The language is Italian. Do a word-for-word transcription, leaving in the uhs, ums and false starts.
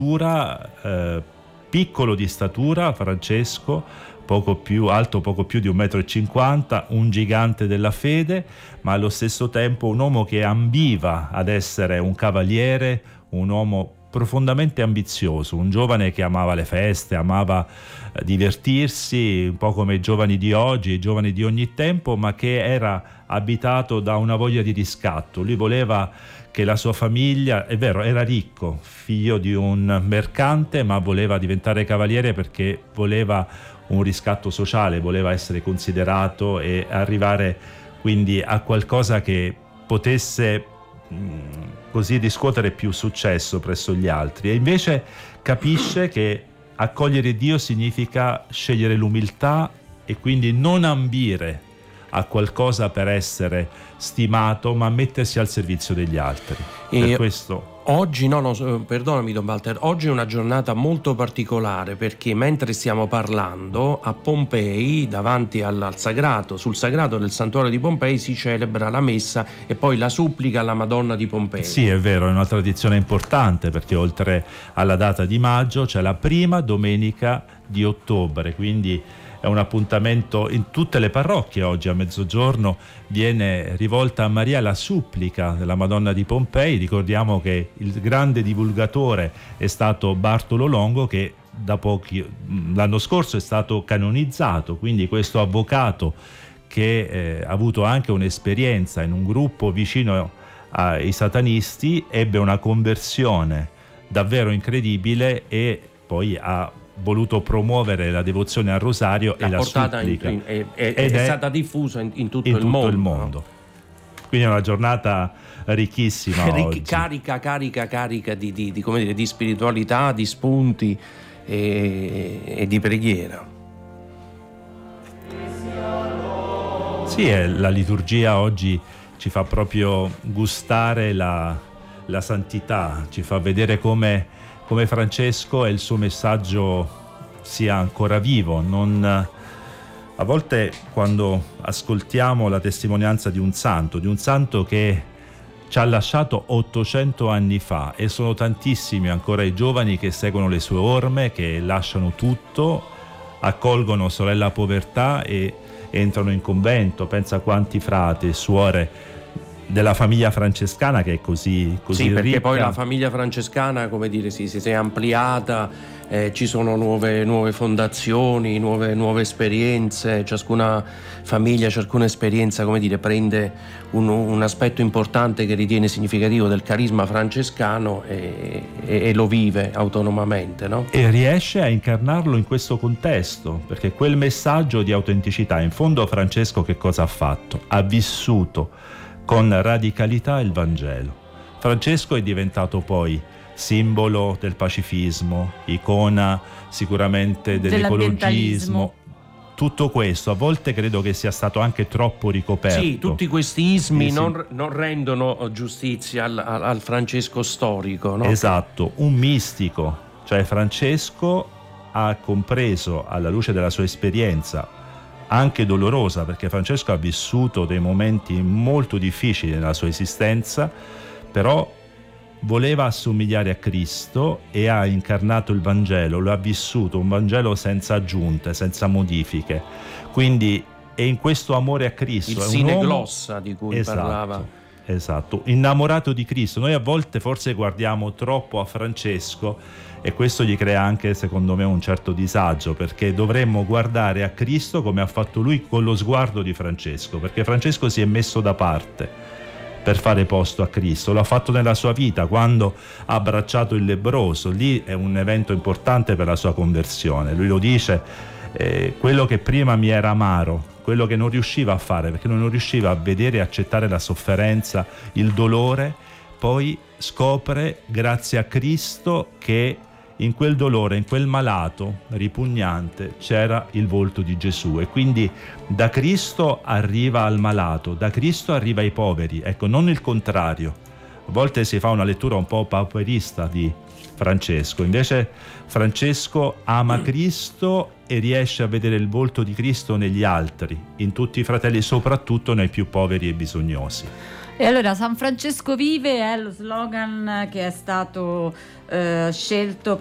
eh, piccolo di statura, Francesco, poco più alto, poco più di un metro e cinquanta, un gigante della fede, ma allo stesso tempo un uomo che ambiva ad essere un cavaliere, un uomo profondamente ambizioso, un giovane che amava le feste, amava eh, divertirsi, un po' come i giovani di oggi, i giovani di ogni tempo, ma che era abitato da una voglia di riscatto. Lui voleva che la sua famiglia, è vero, era ricco, figlio di un mercante, ma voleva diventare cavaliere perché voleva un riscatto sociale, voleva essere considerato e arrivare quindi a qualcosa che potesse così riscuotere più successo presso gli altri. E invece capisce che accogliere Dio significa scegliere l'umiltà e quindi non ambire a qualcosa per essere stimato, ma mettersi al servizio degli altri. E per questo oggi, no, no, perdonami Don Walter, oggi è una giornata molto particolare perché mentre stiamo parlando a Pompei, davanti al, al sagrato, sul sagrato del santuario di Pompei si celebra la messa e poi la supplica alla Madonna di Pompei. Sì, è vero, è una tradizione importante perché oltre alla data di maggio c'è la prima domenica di ottobre, quindi è un appuntamento in tutte le parrocchie. Oggi a mezzogiorno viene rivolta a Maria la supplica della Madonna di Pompei. Ricordiamo che il grande divulgatore è stato Bartolo Longo, che da pochi l'anno scorso è stato canonizzato, quindi questo avvocato che eh, ha avuto anche un'esperienza in un gruppo vicino ai satanisti, ebbe una conversione davvero incredibile e poi ha voluto promuovere la devozione al rosario L'ha e la portata supplica in, in, è, è, è stata diffusa in, in tutto, in il, tutto mondo. il mondo. Quindi è una giornata ricchissima Ric- oggi. carica carica carica di, di, di, come dire, di spiritualità, di spunti e, e di preghiera. Sì, è, la liturgia oggi ci fa proprio gustare la, la santità, ci fa vedere come come Francesco e il suo messaggio sia ancora vivo. Non, a volte quando ascoltiamo la testimonianza di un santo, di un santo che ci ha lasciato ottocento anni fa, e sono tantissimi ancora i giovani che seguono le sue orme, che lasciano tutto, accolgono sorella povertà e entrano in convento. Pensa a quanti frati e suore della famiglia francescana che è così, così sì, perché ricca. poi la famiglia francescana, come dire, si, si è ampliata, eh, ci sono nuove, nuove fondazioni, nuove, nuove esperienze, ciascuna famiglia, ciascuna esperienza, come dire, prende un, un aspetto importante che ritiene significativo del carisma francescano e, e, e lo vive autonomamente, no? E riesce a incarnarlo in questo contesto, perché quel messaggio di autenticità, in fondo Francesco che cosa ha fatto? Ha vissuto con radicalità il Vangelo. Francesco è diventato poi simbolo del pacifismo, icona sicuramente dell'ecologismo. Tutto questo a volte credo che sia stato anche troppo ricoperto. Sì, tutti questi ismi sì, non, non rendono giustizia al, al, al Francesco storico, no? Esatto, un mistico, cioè Francesco ha compreso alla luce della sua esperienza anche dolorosa, perché Francesco ha vissuto dei momenti molto difficili nella sua esistenza, però voleva assomigliare a Cristo e ha incarnato il Vangelo, lo ha vissuto, un Vangelo senza aggiunte, senza modifiche. Quindi è in questo amore a Cristo. Il è un sine uomo... glossa di cui esatto, parlava. Esatto, innamorato di Cristo. Noi a volte forse guardiamo troppo a Francesco e questo gli crea anche, secondo me, un certo disagio, perché dovremmo guardare a Cristo come ha fatto lui con lo sguardo di Francesco, perché Francesco si è messo da parte per fare posto a Cristo. L'ha fatto nella sua vita quando ha abbracciato il lebbroso. Lì è un evento importante per la sua conversione. Lui lo dice, eh, quello che prima mi era amaro, quello che non riusciva a fare, perché non riusciva a vedere e accettare la sofferenza, il dolore, poi scopre grazie a Cristo che in quel dolore, in quel malato ripugnante c'era il volto di Gesù, e quindi da Cristo arriva al malato, da Cristo arriva ai poveri, ecco, non il contrario. A volte si fa una lettura un po' pauperista di Francesco, invece Francesco ama Cristo e riesce a vedere il volto di Cristo negli altri, in tutti i fratelli, soprattutto nei più poveri e bisognosi. E allora San Francesco vive è lo slogan che è stato eh, scelto